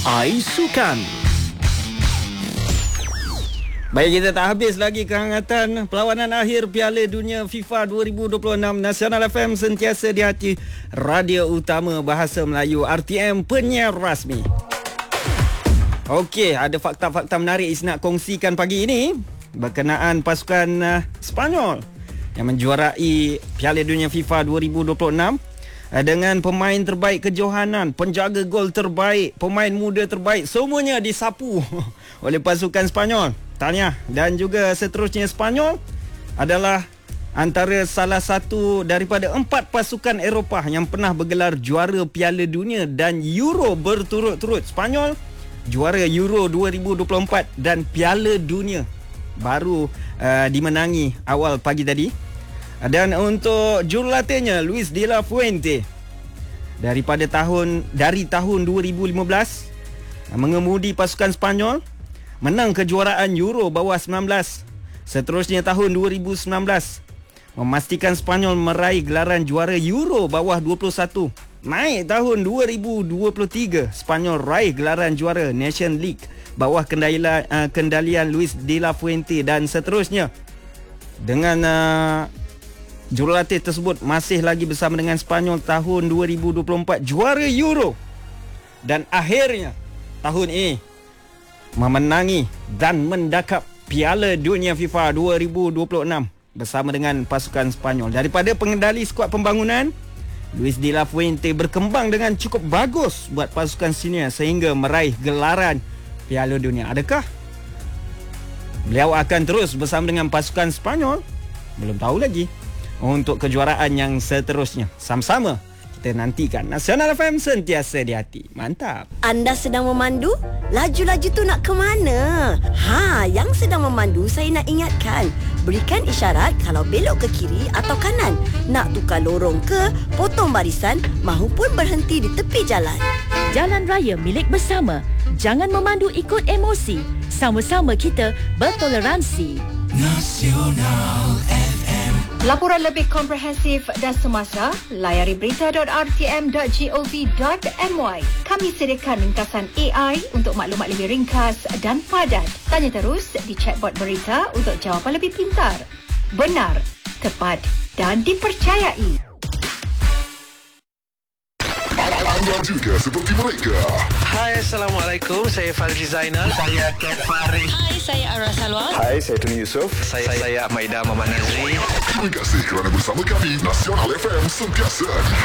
Aisukan. Baik, kita tak habis lagi kehangatan perlawanan akhir Piala Dunia FIFA 2026. Nasional FM sentiasa di hati, radio utama bahasa Melayu, RTM penyiar rasmi. Okey, ada fakta-fakta menarik nak kongsikan pagi ini berkenaan pasukan Sepanyol yang menjuarai Piala Dunia FIFA 2026 dengan pemain terbaik kejohanan, penjaga gol terbaik, pemain muda terbaik, semuanya disapu oleh pasukan Sepanyol. Tahniah. Dan juga seterusnya, Sepanyol adalah antara salah satu daripada 4 pasukan Eropah yang pernah bergelar juara Piala Dunia dan Euro berturut-turut. Sepanyol juara Euro 2024 dan Piala Dunia baru dimenangi awal pagi tadi. Dan untuk jurulatihnya Luis de la Fuente dari tahun 2015 mengemudi pasukan Sepanyol menang kejuaraan Euro bawah 19. Seterusnya tahun 2019 memastikan Sepanyol meraih gelaran juara Euro bawah 21. Naik tahun 2023 Sepanyol raih gelaran juara Nation League bawah kendalian Luis de la Fuente. Dan seterusnya dengan jurulatih tersebut masih lagi bersama dengan Sepanyol tahun 2024 juara Euro. Dan akhirnya tahun ini memenangi dan mendakap Piala Dunia FIFA 2026 bersama dengan pasukan Sepanyol. Daripada pengendali skuad pembangunan, Luis de la Fuente berkembang dengan cukup bagus buat pasukan senior sehingga meraih gelaran Piala Dunia. Adakah beliau akan terus bersama dengan pasukan Sepanyol? Belum tahu lagi. Untuk kejuaraan yang seterusnya, sama-sama kita nantikan. Nasional FM sentiasa di hati. Mantap. Anda sedang memandu? Laju-laju tu nak ke mana? Yang sedang memandu saya nak ingatkan. Berikan isyarat kalau belok ke kiri atau kanan. Nak tukar lorong ke, potong barisan mahupun berhenti di tepi jalan. Jalan raya milik bersama. Jangan memandu ikut emosi. Sama-sama kita bertoleransi. Nasional FM. Laporan lebih komprehensif dan semasa, layari berita.rtm.gov.my. Kami sediakan ringkasan AI untuk maklumat lebih ringkas dan padat. Tanya terus di chatbot berita untuk jawapan lebih pintar, benar, tepat dan dipercayai. Anda juga seperti mereka. Hai, Assalamualaikum. Saya Fazli Zainal. Saya Kat Farid. Hai, saya Ara Salwa. Hai, saya Tony Yusof. Saya Maida Muhammad Nazri. Terima kasih kerana bersama kami. Nasional FM sentiasa